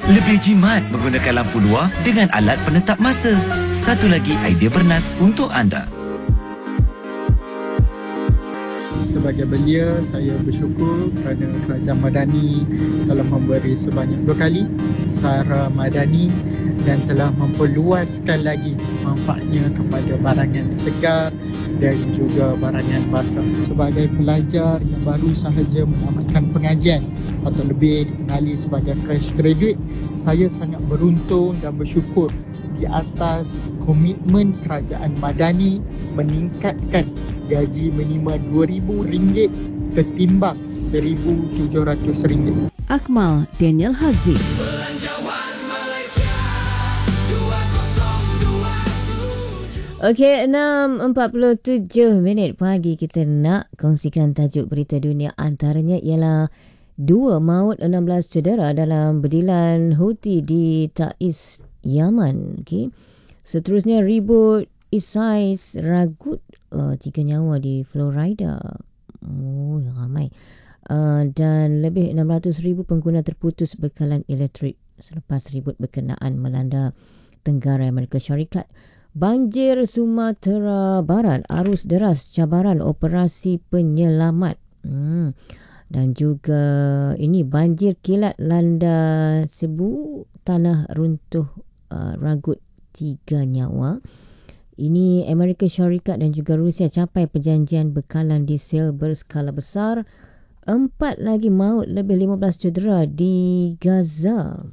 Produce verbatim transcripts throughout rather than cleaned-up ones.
Lebih jimat menggunakan lampu luar dengan alat penetap masa. Satu lagi idea bernas untuk anda. Sebagai belia, saya bersyukur kerana Kerajaan Madani telah memberi sebanyak dua kali Sara Madani dan telah memperluaskan lagi manfaatnya kepada barangan segar dan juga barangan basah. Sebagai pelajar yang baru sahaja menamatkan pengajian atau lebih dikenali sebagai fresh graduate, saya sangat beruntung dan bersyukur di atas komitmen Kerajaan Madani meningkatkan gaji minima dua ribu ringgit ketimbang seribu tujuh ratus ringgit. Akmal Daniel Haziq. Okey, enam empat puluh tujuh minit pagi kita nak kongsikan tajuk berita dunia. Antaranya ialah dua maut enam belas cedera dalam bedilan Houthi di Taiz, Yaman. Okey. Seterusnya ribut Isais ragut uh, tiga nyawa di Florida. Oh, ramai. Uh, dan lebih enam ratus ribu pengguna terputus bekalan elektrik selepas ribut berkenaan melanda Tenggara Amerika Syarikat. Banjir Sumatera Barat, arus deras, cabaran operasi penyelamat. Hmm. Dan juga ini banjir kilat landa Cebu, tanah runtuh uh, ragut tiga nyawa. Ini Amerika Syarikat dan juga Rusia capai perjanjian bekalan diesel berskala besar. Empat lagi maut, lebih lima belas cedera di Gaza.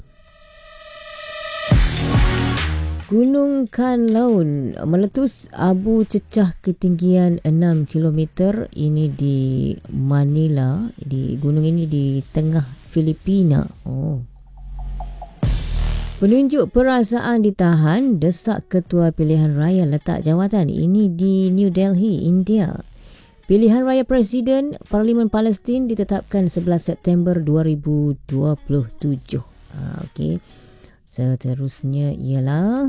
Gunung Kanlaun meletus abu cecah ketinggian enam kilometer. Ini di Manila. Di gunung ini di tengah Filipina. Oh. Penunjuk perasaan ditahan, desak Ketua Pilihan Raya letak jawatan. Ini di New Delhi, India. Pilihan Raya Presiden Parlimen Palestin ditetapkan sebelas September dua ribu dua puluh tujuh. Ah, okey. Seterusnya ialah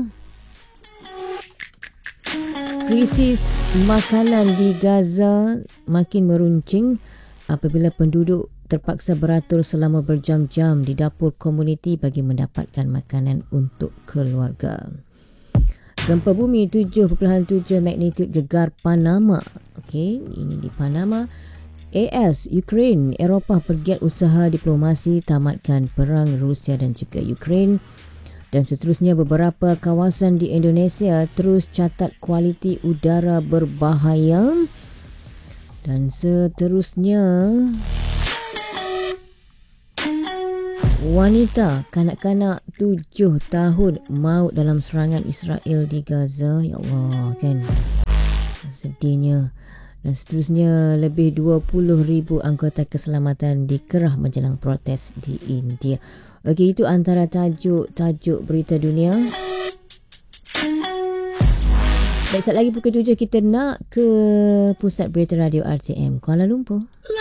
krisis makanan di Gaza makin meruncing apabila penduduk terpaksa beratur selama berjam-jam di dapur komuniti bagi mendapatkan makanan untuk keluarga. Gempa bumi tujuh perpuluhan tujuh magnitud gegar Panama. Okey, ini di Panama. A S, Ukraine, Eropah pergiat usaha diplomasi tamatkan perang Rusia dan juga Ukraine. Dan seterusnya beberapa kawasan di Indonesia terus catat kualiti udara berbahaya. Dan seterusnya wanita kanak-kanak tujuh tahun maut dalam serangan Israel di Gaza. Ya Allah, kan sedihnya. Dan seterusnya lebih dua puluh ribu anggota keselamatan dikerah menjelang protes di India. Okey, itu antara tajuk-tajuk berita dunia. Baik, saat lagi pukul tujuh kita nak ke Pusat Berita Radio R T M Kuala Lumpur.